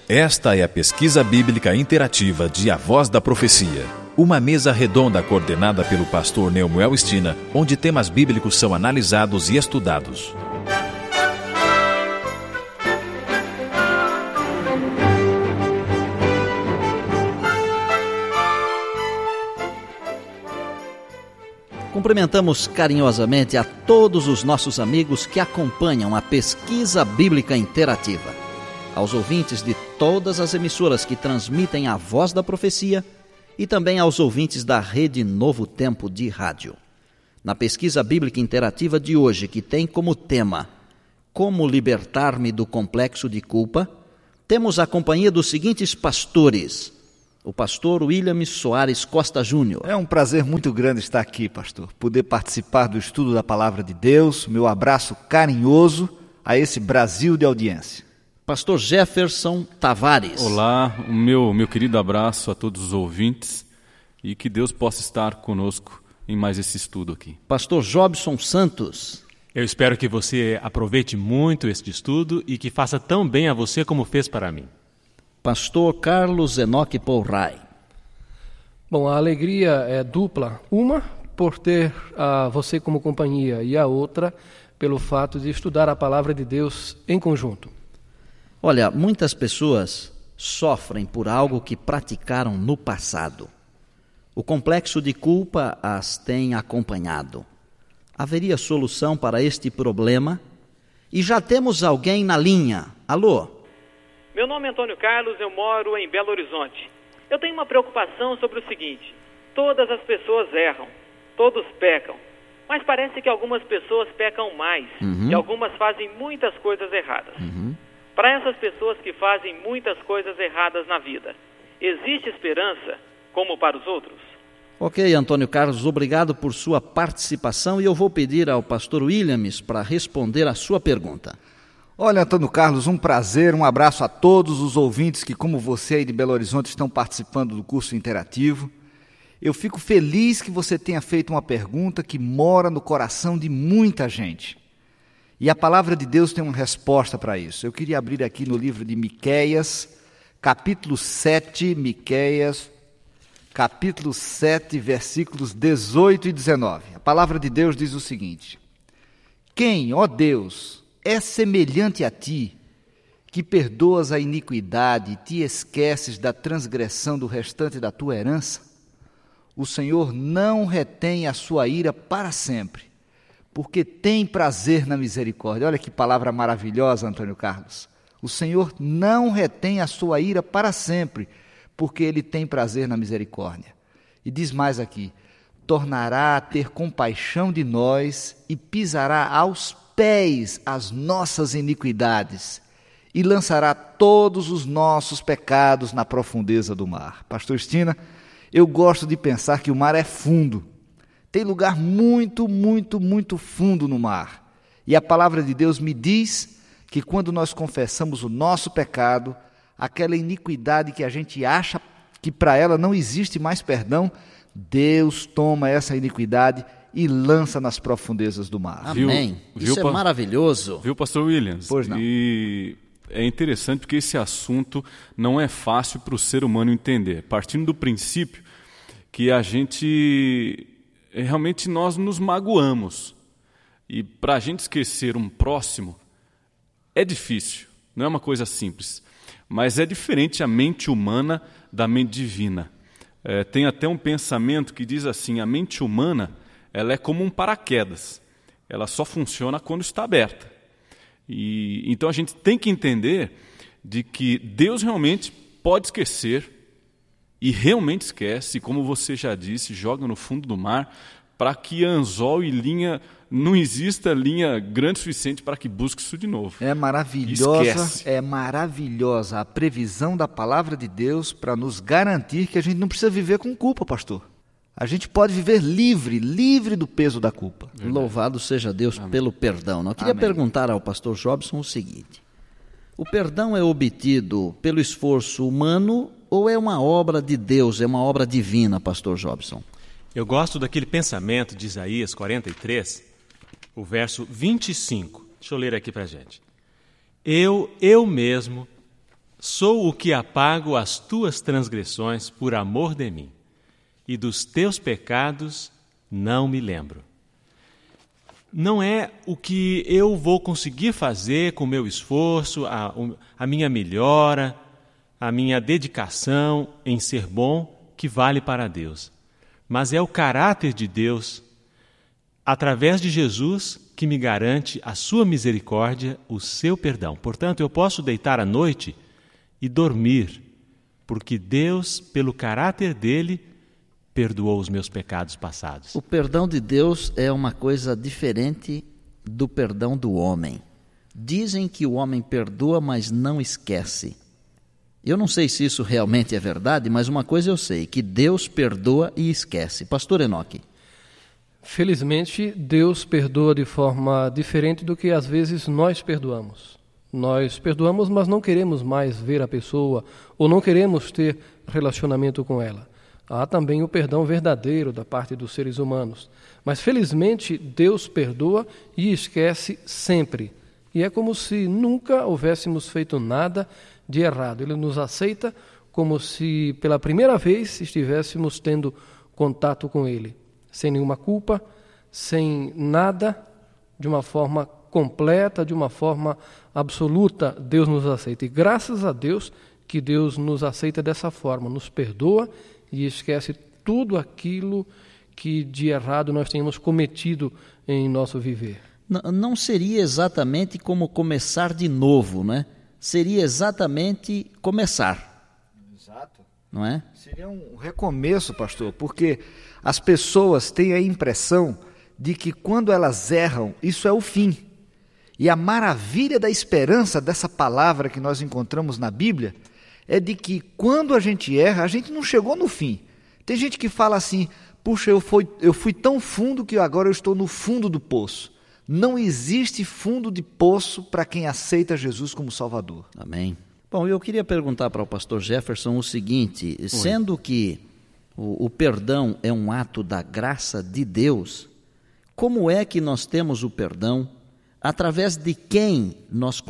Esta é a pesquisa bíblica interativa de A Voz da Profecia. Uma mesa redonda coordenada pelo pastor Neumuel Stina, onde temas bíblicos são analisados e estudados. Cumprimentamos carinhosamente a todos os nossos amigos que acompanham a pesquisa bíblica interativa. Aos ouvintes de todas as emissoras que transmitem a Voz da Profecia e também aos ouvintes da Rede Novo Tempo de rádio. Na pesquisa bíblica interativa de hoje, que tem como tema Como libertar-me do complexo de culpa, temos a companhia dos seguintes pastores: o pastor William Soares Costa Júnior. É um prazer muito grande estar aqui, pastor, poder participar do estudo da Palavra de Deus. Meu abraço carinhoso a esse Brasil de audiência. Pastor Jefferson Tavares. Olá, o meu querido abraço a todos os ouvintes e que Deus possa estar conosco em mais esse estudo aqui. Pastor Jobson Santos. Eu espero que você aproveite muito este estudo e que faça tão bem a você como fez para mim. Pastor Carlos Enoque Poulray. Bom, a alegria é dupla. Uma, por ter você como companhia, e a outra, pelo fato de estudar a Palavra de Deus em conjunto. Olha, muitas pessoas sofrem por algo que praticaram no passado. O complexo de culpa as tem acompanhado. Haveria solução para este problema? E já temos alguém na linha. Alô? Meu nome é Antônio Carlos, eu moro em Belo Horizonte. Eu tenho uma preocupação sobre o seguinte: todas as pessoas erram, todos pecam, mas parece que algumas pessoas pecam mais e algumas fazem muitas coisas erradas. Para essas pessoas que fazem muitas coisas erradas na vida, existe esperança como para os outros? Ok, Antônio Carlos, obrigado por sua participação e eu vou pedir ao pastor Williams para responder a sua pergunta. Olha, Antônio Carlos, um prazer, um abraço a todos os ouvintes que, como você aí de Belo Horizonte, estão participando do curso interativo. Eu fico feliz que você tenha feito uma pergunta que mora no coração de muita gente. E a palavra de Deus tem uma resposta para isso. Eu queria abrir aqui no livro de Miqueias, capítulo 7, Miqueias, capítulo 7, versículos 18 e 19. A palavra de Deus diz o seguinte: Quem, ó Deus, é semelhante a ti, que perdoas a iniquidade e te esqueces da transgressão do restante da tua herança? O Senhor não retém a sua ira para sempre, porque tem prazer na misericórdia. Olha que palavra maravilhosa, Antônio Carlos. O Senhor não retém a sua ira para sempre, porque Ele tem prazer na misericórdia. E diz mais aqui: tornará a ter compaixão de nós e pisará aos pés as nossas iniquidades e lançará todos os nossos pecados na profundeza do mar. Pastor Stina, eu gosto de pensar que o mar é fundo. Tem lugar muito, muito, muito fundo no mar. E a palavra de Deus me diz que quando nós confessamos o nosso pecado, aquela iniquidade que a gente acha que para ela não existe mais perdão, Deus toma essa iniquidade e lança nas profundezas do mar. Amém. Isso é maravilhoso. Viu, pastor Williams? Pois não. E é interessante porque esse assunto não é fácil para o ser humano entender. Partindo do princípio que a gente... realmente nós nos magoamos. E para a gente esquecer um próximo é difícil, não é uma coisa simples. Mas é diferente a mente humana da mente divina. Tem até um pensamento que diz assim: a mente humana ela é como um paraquedas. Ela só funciona quando está aberta. Então a gente tem que entender de que Deus realmente pode esquecer e realmente esquece, e como você já disse, joga no fundo do mar para que anzol e linha, não exista linha grande o suficiente para que busque isso de novo. É maravilhosa a previsão da palavra de Deus para nos garantir que a gente não precisa viver com culpa, pastor. A gente pode viver livre do peso da culpa. Verdade. Louvado seja Deus pelo perdão. Eu queria perguntar ao pastor Jobson o seguinte: o perdão é obtido pelo esforço humano ou é uma obra de Deus, é uma obra divina, pastor Jobson? Eu gosto daquele pensamento de Isaías 43, o verso 25. Deixa eu ler aqui para a gente. Eu mesmo Sou o que apago as tuas transgressões por amor de mim, e dos teus pecados não me lembro. Não é o que eu vou conseguir fazer com o meu esforço, a minha melhora, a minha dedicação em ser bom que vale para Deus. Mas é o caráter de Deus, através de Jesus, que me garante a sua misericórdia, o seu perdão. Portanto, eu posso deitar à noite e dormir, porque Deus, pelo caráter dele, perdoou os meus pecados passados. O perdão de Deus é uma coisa diferente do perdão do homem. Dizem que o homem perdoa, mas não esquece. Eu não sei se isso realmente é verdade, mas uma coisa eu sei, que Deus perdoa e esquece. Pastor Enoque. Felizmente, Deus perdoa de forma diferente do que às vezes nós perdoamos. Nós perdoamos, mas não queremos mais ver a pessoa ou não queremos ter relacionamento com ela. Há também o perdão verdadeiro da parte dos seres humanos. Mas, felizmente, Deus perdoa e esquece sempre. E é como se nunca houvéssemos feito nada de errado. Ele nos aceita como se, pela primeira vez, estivéssemos tendo contato com Ele. Sem nenhuma culpa, sem nada, de uma forma completa, de uma forma absoluta, Deus nos aceita. E graças a Deus que Deus nos aceita dessa forma, nos perdoa e esquece tudo aquilo que de errado nós tenhamos cometido em nosso viver. Não seria exatamente como começar de novo, né? Seria exatamente começar. Exato. Não é? Seria um recomeço, pastor, porque as pessoas têm a impressão de que quando elas erram, isso é o fim. E a maravilha da esperança dessa palavra que nós encontramos na Bíblia é de que quando a gente erra, a gente não chegou no fim. Tem gente que fala assim, puxa, eu fui tão fundo que agora eu estou no fundo do poço. Não existe fundo de poço para quem aceita Jesus como Salvador. Amém. Bom, eu queria perguntar para o pastor Jefferson o seguinte, sendo que o perdão é um ato da graça de Deus, como é que nós temos o perdão? Através de quem nós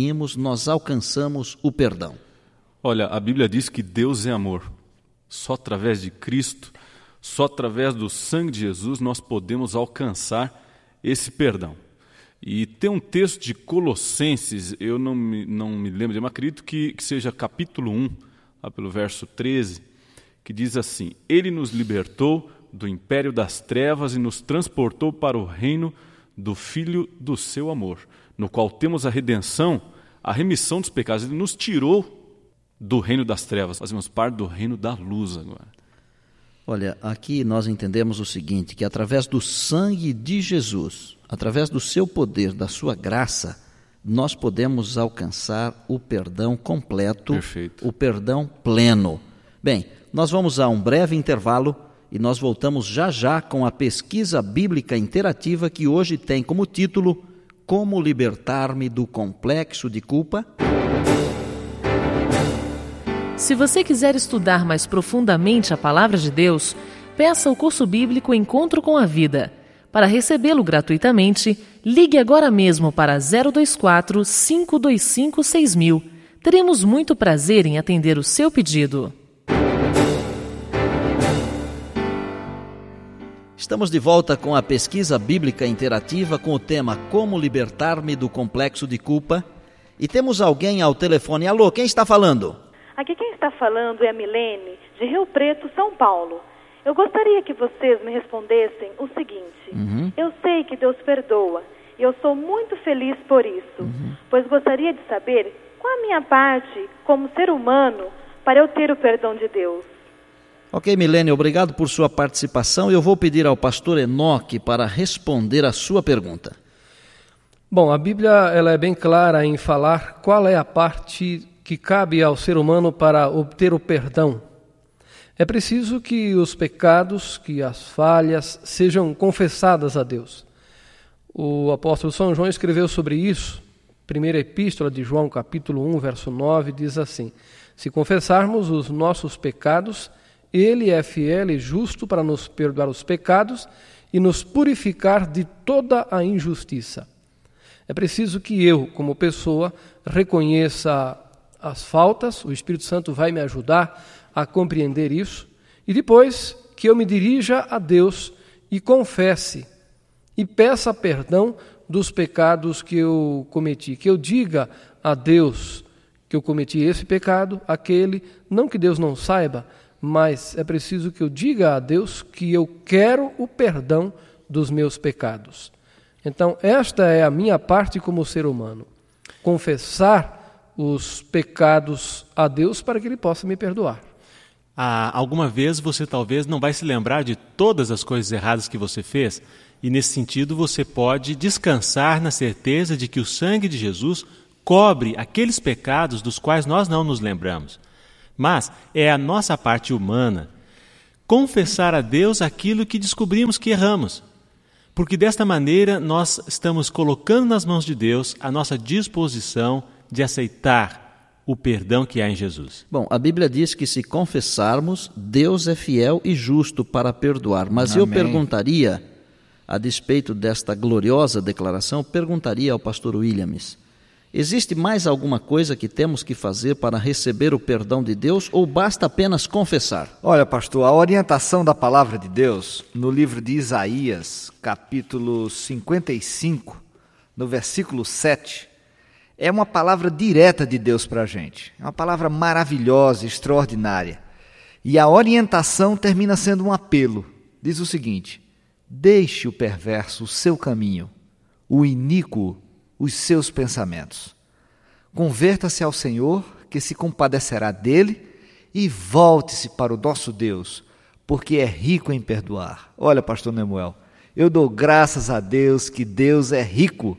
alcançamos o perdão? Olha, a Bíblia diz que Deus é amor. Só através de Cristo, só através do sangue de Jesus, nós podemos alcançar esse perdão. E tem um texto de Colossenses, eu não me lembro, eu acredito que seja capítulo 1, lá pelo verso 13, que diz assim: Ele nos libertou do império das trevas e nos transportou para o reino do Filho do seu amor, no qual temos a redenção, a remissão dos pecados. Ele nos tirou do reino das trevas, fazemos parte do reino da luz agora. Olha, aqui nós entendemos o seguinte, que através do sangue de Jesus, através do seu poder, da sua graça, nós podemos alcançar o perdão completo, perfeito, o perdão pleno. Bem, nós vamos a um breve intervalo e nós voltamos já já com a pesquisa bíblica interativa que hoje tem como título Como Libertar-me do Complexo de Culpa? Se você quiser estudar mais profundamente a Palavra de Deus, peça o curso bíblico Encontro com a Vida. Para recebê-lo gratuitamente, ligue agora mesmo para 024 525 6000. Teremos muito prazer em atender o seu pedido. Estamos de volta com a pesquisa bíblica interativa com o tema Como Libertar-me do Complexo de Culpa. E temos alguém ao telefone. Alô, quem está falando? Aqui quem está falando é a Milene, de Rio Preto, São Paulo. Eu gostaria que vocês me respondessem o seguinte. Eu sei que Deus perdoa e eu sou muito feliz por isso, pois gostaria de saber qual a minha parte como ser humano para eu ter o perdão de Deus. Ok, Milene, obrigado por sua participação. Eu vou pedir ao pastor Enoque para responder a sua pergunta. Bom, a Bíblia ela é bem clara em falar qual é a parte que cabe ao ser humano para obter o perdão. É preciso que os pecados, que as falhas sejam confessadas a Deus. O apóstolo São João escreveu sobre isso. Primeira epístola de João, capítulo 1, verso 9, diz assim: Se confessarmos os nossos pecados, Ele é fiel e justo para nos perdoar os pecados e nos purificar de toda a injustiça. É preciso que eu, como pessoa, reconheça as faltas, o Espírito Santo vai me ajudar a compreender isso, e depois que eu me dirija a Deus e confesse e peça perdão dos pecados que eu cometi, que eu diga a Deus que eu cometi esse pecado, aquele, não que Deus não saiba, mas é preciso que eu diga a Deus que eu quero o perdão dos meus pecados. Então, esta é a minha parte como ser humano, confessar os pecados a Deus para que Ele possa me perdoar. Alguma vez você talvez não vai se lembrar de todas as coisas erradas que você fez, e nesse sentido você pode descansar na certeza de que o sangue de Jesus cobre aqueles pecados dos quais nós não nos lembramos. Mas é a nossa parte humana confessar a Deus aquilo que descobrimos que erramos, porque desta maneira nós estamos colocando nas mãos de Deus a nossa disposição de aceitar o perdão que há em Jesus. Bom, a Bíblia diz que se confessarmos, Deus é fiel e justo para perdoar. Mas eu perguntaria, a despeito desta gloriosa declaração, eu perguntaria ao pastor Williams, existe mais alguma coisa que temos que fazer para receber o perdão de Deus ou basta apenas confessar? Olha, pastor, a orientação da palavra de Deus no livro de Isaías, capítulo 55, no versículo 7, é uma palavra direta de Deus para a gente. É uma palavra maravilhosa, extraordinária. E a orientação termina sendo um apelo. Diz o seguinte: deixe o perverso o seu caminho, o iníquo os seus pensamentos. Converta-se ao Senhor, que se compadecerá dele, e volte-se para o nosso Deus, porque é rico em perdoar. Olha, pastor Nemuel, eu dou graças a Deus que Deus é rico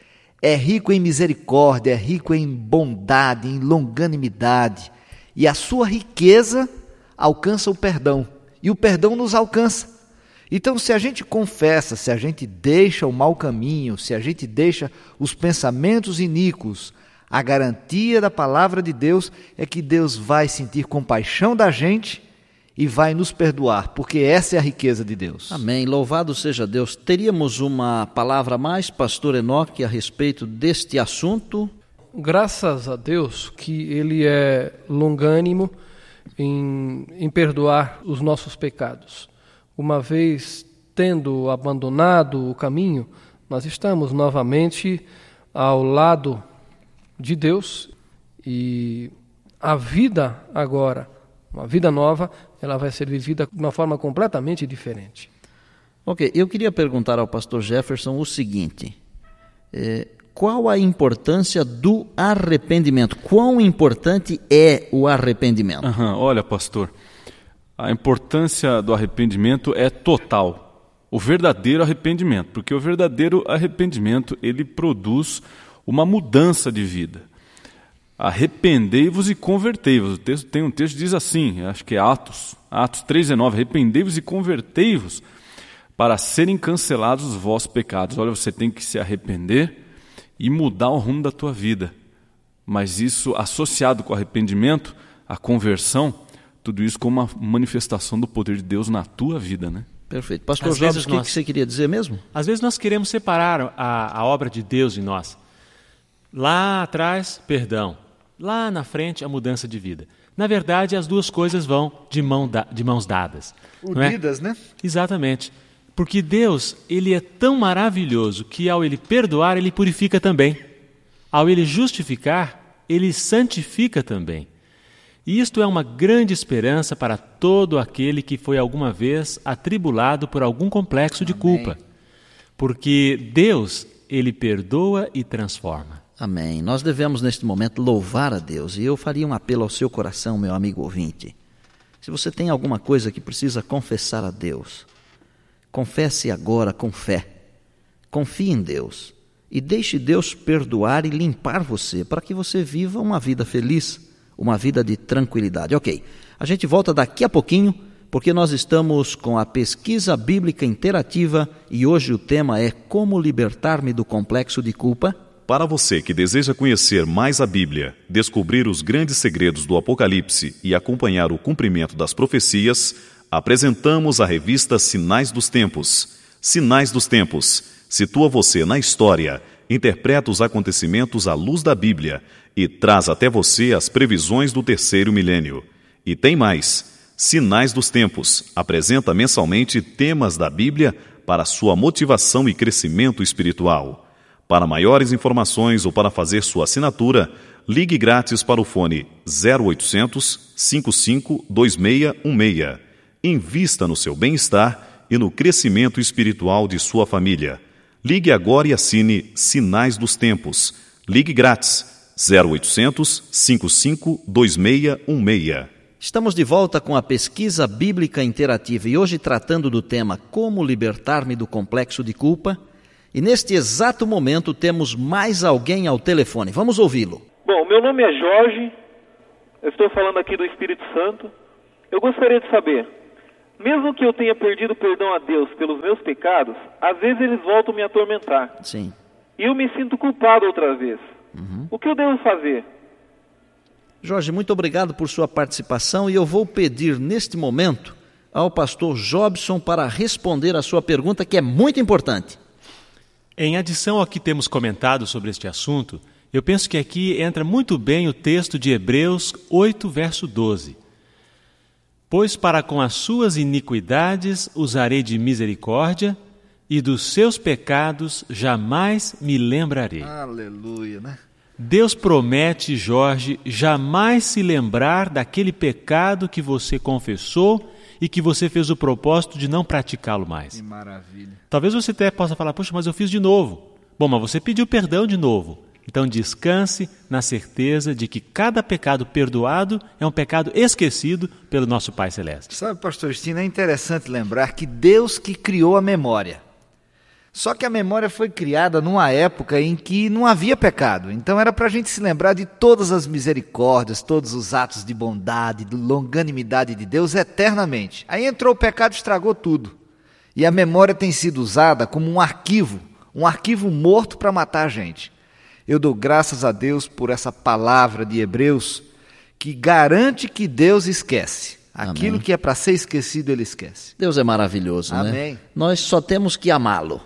em misericórdia, é rico em bondade, em longanimidade, e a sua riqueza alcança o perdão, e o perdão nos alcança. Então, se a gente confessa, se a gente deixa o mau caminho, se a gente deixa os pensamentos iníquos, a garantia da palavra de Deus é que Deus vai sentir compaixão da gente e vai nos perdoar, porque essa é a riqueza de Deus. Amém. Louvado seja Deus. Teríamos uma palavra a mais, pastor Enoque, a respeito deste assunto? Graças a Deus que Ele é longânimo em perdoar os nossos pecados. Uma vez tendo abandonado o caminho, nós estamos novamente ao lado de Deus e a vida agora, uma vida nova, ela vai ser vivida de uma forma completamente diferente. Ok, eu queria perguntar ao pastor Jefferson o seguinte, qual a importância do arrependimento? Quão importante é o arrependimento? Olha, pastor, a importância do arrependimento é total. O verdadeiro arrependimento, porque o verdadeiro arrependimento, ele produz uma mudança de vida. Arrependei-vos e convertei-vos. Tem um texto que diz assim, acho que é Atos 3,19, arrependei-vos e convertei-vos para serem cancelados os vossos pecados. Olha, você tem que se arrepender e mudar o rumo da tua vida. Mas isso associado com o arrependimento, a conversão, tudo isso como uma manifestação do poder de Deus na tua vida, né? Perfeito. Pastor Jobs, o que você queria dizer mesmo? Às vezes nós queremos separar a obra de Deus em nós. Lá atrás, perdão. Lá na frente, a mudança de vida. Na verdade, as duas coisas vão de mãos dadas. Unidas, né? Exatamente. Porque Deus, Ele é tão maravilhoso que ao Ele perdoar, Ele purifica também. Ao Ele justificar, Ele santifica também. E isto é uma grande esperança para todo aquele que foi alguma vez atribulado por algum complexo de culpa. Porque Deus, Ele perdoa e transforma. Amém. Nós devemos, neste momento, louvar a Deus. E eu faria um apelo ao seu coração, meu amigo ouvinte. Se você tem alguma coisa que precisa confessar a Deus, confesse agora com fé. Confie em Deus. E deixe Deus perdoar e limpar você, para que você viva uma vida feliz, uma vida de tranquilidade. Ok, a gente volta daqui a pouquinho, porque nós estamos com a pesquisa bíblica interativa e hoje o tema é Como libertar-me do complexo de culpa. Para você que deseja conhecer mais a Bíblia, descobrir os grandes segredos do Apocalipse e acompanhar o cumprimento das profecias, apresentamos a revista Sinais dos Tempos. Sinais dos Tempos situa você na história interpreta os acontecimentos à luz da Bíblia e traz até você as previsões do terceiro milênio. E tem mais. Sinais dos Tempos apresenta mensalmente temas da Bíblia para sua motivação e crescimento espiritual. Para maiores informações ou para fazer sua assinatura, ligue grátis para o fone 0800 55 2616. Invista no seu bem-estar e no crescimento espiritual de sua família. Ligue agora e assine Sinais dos Tempos. Ligue grátis 0800 55 2616. Estamos de volta com a pesquisa bíblica interativa e hoje tratando do tema Como libertar-me do complexo de culpa. E neste exato momento temos mais alguém ao telefone. Vamos ouvi-lo. Bom, meu nome é Jorge, eu estou falando aqui do Espírito Santo. Eu gostaria de saber, mesmo que eu tenha perdido perdão a Deus pelos meus pecados, às vezes eles voltam a me atormentar. Sim. E eu me sinto culpado outra vez. O que eu devo fazer? Jorge, muito obrigado por sua participação e eu vou pedir neste momento ao pastor Jobson para responder a sua pergunta, que é muito importante. Em adição ao que temos comentado sobre este assunto, eu penso que aqui entra muito bem o texto de Hebreus 8, verso 12. Pois para com as suas iniquidades usarei de misericórdia, e dos seus pecados jamais me lembrarei. Aleluia, né? Deus promete, Jorge, jamais se lembrar daquele pecado que você confessou e que você fez o propósito de não praticá-lo mais. Que maravilha. Talvez você até possa falar, poxa, mas eu fiz de novo. Bom, mas você pediu perdão de novo. Então descanse na certeza de que cada pecado perdoado é um pecado esquecido pelo nosso Pai Celeste. Sabe, pastor Justino, é interessante lembrar que Deus que criou a memória. Só que a memória foi criada numa época em que não havia pecado. Então era para a gente se lembrar de todas as misericórdias, todos os atos de bondade, de longanimidade de Deus eternamente. Aí entrou o pecado e estragou tudo. E a memória tem sido usada como um arquivo morto para matar a gente. Eu dou graças a Deus por essa palavra de Hebreus que garante que Deus esquece. Aquilo Amém. Que é para ser esquecido, Ele esquece. Deus é maravilhoso, Amém. né? Nós só temos que amá-lo.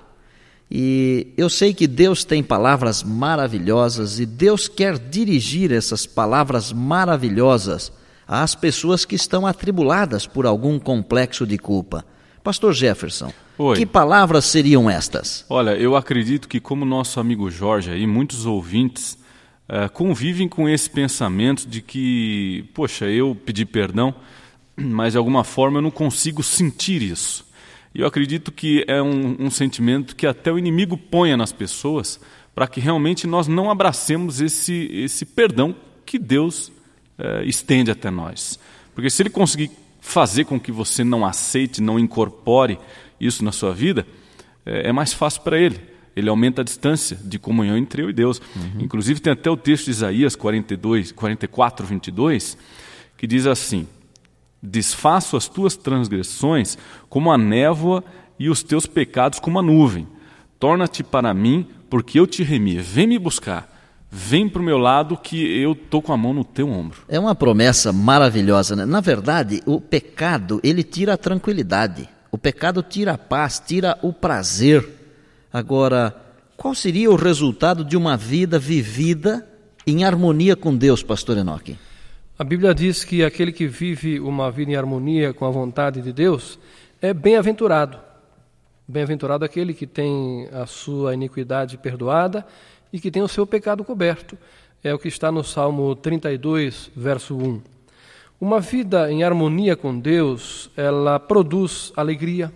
E eu sei que Deus tem palavras maravilhosas e Deus quer dirigir essas palavras maravilhosas às pessoas que estão atribuladas por algum complexo de culpa. Pastor Jefferson, Oi. Que palavras seriam estas? Olha, eu acredito que como nosso amigo Jorge aí, muitos ouvintes convivem com esse pensamento de que, poxa, eu pedi perdão, mas de alguma forma eu não consigo sentir isso. E eu acredito que é um sentimento que até o inimigo ponha nas pessoas para que realmente nós não abracemos esse perdão que Deus estende até nós. Porque se Ele conseguir fazer com que você não aceite, não incorpore isso na sua vida, é mais fácil para Ele. Ele aumenta a distância de comunhão entre eu e Deus. Inclusive tem até o texto de Isaías 44, 22, que diz assim: desfaço as tuas transgressões como a névoa e os teus pecados como a nuvem. Torna-te para mim, porque eu te remi. Vem me buscar. Vem para o meu lado que eu estou com a mão no teu ombro. É uma promessa maravilhosa, né? Na verdade, o pecado, ele tira a tranquilidade. O pecado tira a paz, tira o prazer. Agora, qual seria o resultado de uma vida vivida em harmonia com Deus, pastor Enoque? A Bíblia diz que aquele que vive uma vida em harmonia com a vontade de Deus é bem-aventurado. Bem-aventurado aquele que tem a sua iniquidade perdoada e que tem o seu pecado coberto. É o que está no Salmo 32, verso 1. Uma vida em harmonia com Deus, ela produz alegria,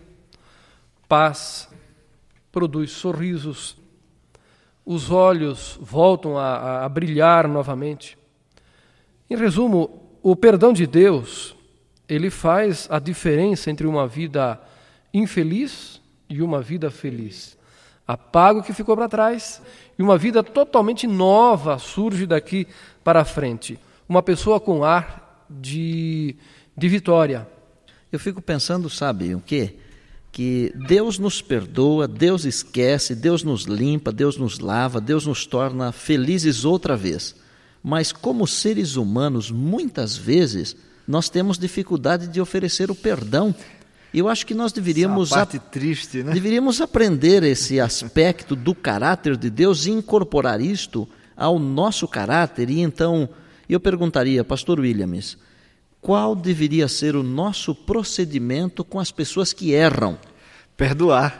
paz, produz sorrisos, os olhos voltam a brilhar novamente. Em resumo, o perdão de Deus, ele faz a diferença entre uma vida infeliz e uma vida feliz. Apaga o que ficou para trás e uma vida totalmente nova surge daqui para frente. Uma pessoa com ar de vitória. Eu fico pensando, sabe o quê? Que Deus nos perdoa, Deus esquece, Deus nos limpa, Deus nos lava, Deus nos torna felizes outra vez. Mas como seres humanos, muitas vezes, nós temos dificuldade de oferecer o perdão. Eu acho que nós deveríamos, parte triste, né? deveríamos aprender esse aspecto do caráter de Deus e incorporar isto ao nosso caráter. E então, eu perguntaria, pastor Williams, qual deveria ser o nosso procedimento com as pessoas que erram? Perdoar.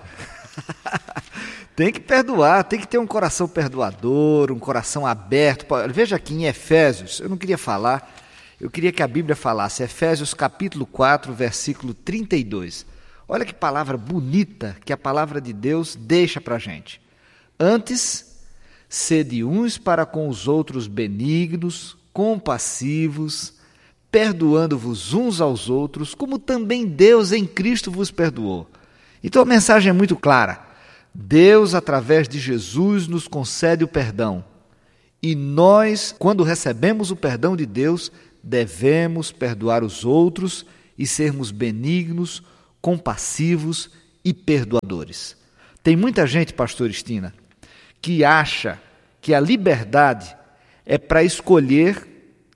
Tem que perdoar, tem que ter um coração perdoador, um coração aberto. Veja aqui em Efésios, eu não queria falar, eu queria que a Bíblia falasse, Efésios capítulo 4, versículo 32. Olha que palavra bonita que a palavra de Deus deixa para a gente. Antes, sede uns para com os outros benignos, compassivos, perdoando-vos uns aos outros, como também Deus em Cristo vos perdoou. Então a mensagem é muito clara. Deus, através de Jesus, nos concede o perdão. E nós, quando recebemos o perdão de Deus, devemos perdoar os outros e sermos benignos, compassivos e perdoadores. Tem muita gente, pastor Estina, que acha que a liberdade é para escolher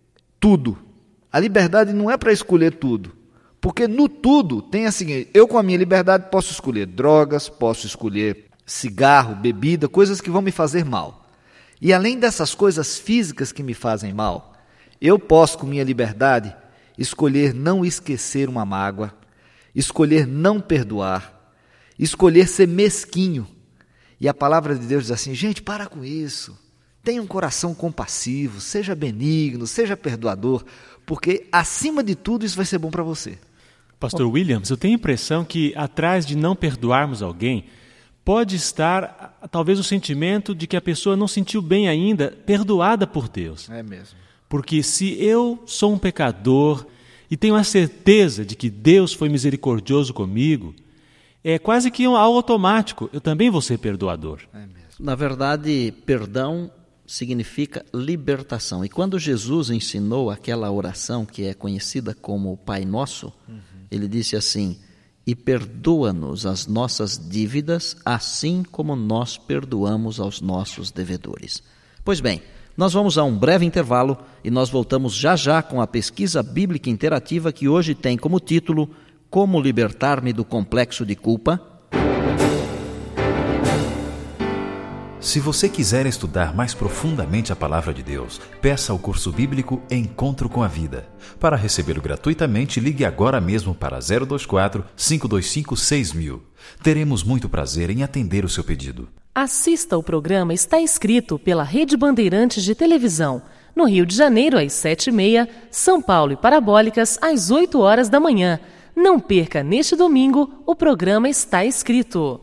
tudo. A liberdade não é para escolher tudo. Porque no tudo tem a seguinte, eu com a minha liberdade posso escolher drogas, posso escolher cigarro, bebida, coisas que vão me fazer mal. E além dessas coisas físicas que me fazem mal, eu posso com minha liberdade escolher não esquecer uma mágoa, escolher não perdoar, escolher ser mesquinho. E a palavra de Deus diz assim, gente, para com isso. Tenha um coração compassivo, seja benigno, seja perdoador, porque acima de tudo isso vai ser bom para você. Pastor Williams, eu tenho a impressão que atrás de não perdoarmos alguém, pode estar talvez o sentimento de que a pessoa não sentiu bem ainda, perdoada por Deus. É mesmo. Porque se eu sou um pecador e tenho a certeza de que Deus foi misericordioso comigo, é quase que algo automático, eu também vou ser perdoador. É mesmo. Na verdade, perdão significa libertação. E quando Jesus ensinou aquela oração que é conhecida como Pai Nosso, ele disse assim, e perdoa-nos as nossas dívidas, assim como nós perdoamos aos nossos devedores. Pois bem, nós vamos a um breve intervalo e nós voltamos já já com a pesquisa bíblica interativa que hoje tem como título Como libertar-me do complexo de culpa? Se você quiser estudar mais profundamente a Palavra de Deus, peça o curso bíblico Encontro com a Vida. Para recebê-lo gratuitamente, ligue agora mesmo para 024-525-6000. Teremos muito prazer em atender o seu pedido. Assista ao programa Está Escrito pela Rede Bandeirantes de Televisão, no Rio de Janeiro às 7h30, São Paulo e Parabólicas às 8h da manhã. Não perca neste domingo o programa Está Escrito.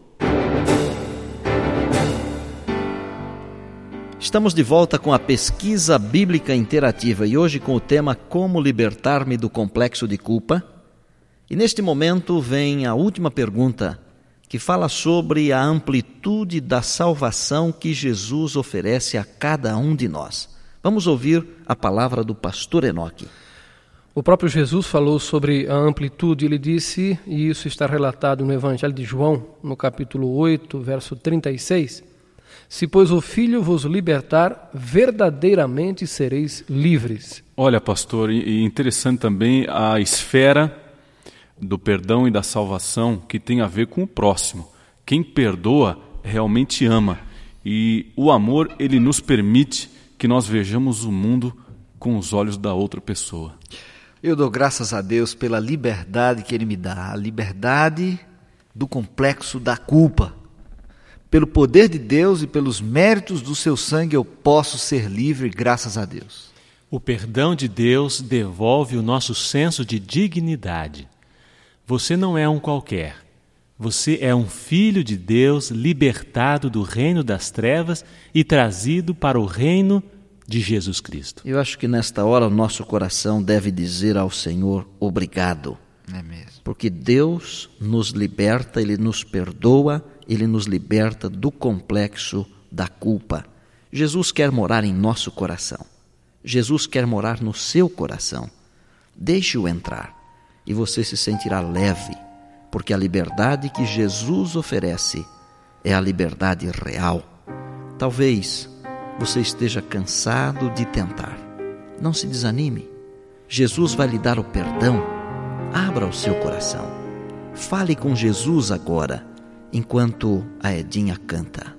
Estamos de volta com a pesquisa bíblica interativa e hoje com o tema Como libertar-me do complexo de culpa. E neste momento vem a última pergunta, que fala sobre a amplitude da salvação que Jesus oferece a cada um de nós. Vamos ouvir a palavra do pastor Enoque. O próprio Jesus falou sobre a amplitude, ele disse, e isso está relatado no Evangelho de João, no capítulo 8, verso 36, se, pois, o Filho vos libertar, verdadeiramente sereis livres. Olha, pastor, e interessante também a esfera do perdão e da salvação que tem a ver com o próximo. Quem perdoa realmente ama. E o amor, ele nos permite que nós vejamos o mundo com os olhos da outra pessoa. Eu dou graças a Deus pela liberdade que Ele me dá, a liberdade do complexo da culpa. Pelo poder de Deus e pelos méritos do seu sangue eu posso ser livre, graças a Deus. O perdão de Deus devolve o nosso senso de dignidade. Você não é um qualquer. Você é um filho de Deus libertado do reino das trevas e trazido para o reino de Jesus Cristo. Eu acho que nesta hora o nosso coração deve dizer ao Senhor obrigado. É mesmo. Porque Deus nos liberta, Ele nos perdoa, Ele nos liberta do complexo da culpa. Jesus quer morar em nosso coração. Jesus quer morar no seu coração. Deixe-o entrar e você se sentirá leve, porque a liberdade que Jesus oferece é a liberdade real. Talvez você esteja cansado de tentar. Não se desanime. Jesus vai lhe dar o perdão. Abra o seu coração. Fale com Jesus agora, enquanto a Edinha canta.